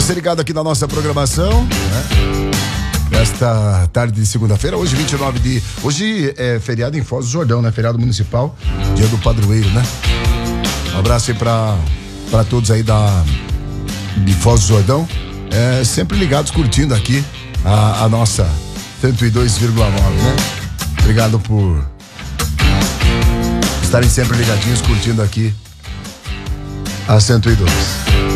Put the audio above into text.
Você ligado aqui na nossa programação, né? Esta tarde de segunda-feira, hoje 29 de... Hoje é feriado em Foz do Jordão, né? Feriado municipal, dia do padroeiro, né? Um abraço aí pra todos aí de Foz do Jordão. Sempre ligados, curtindo aqui a nossa 102,9, né? Obrigado por estarem sempre ligadinhos, curtindo aqui a 102.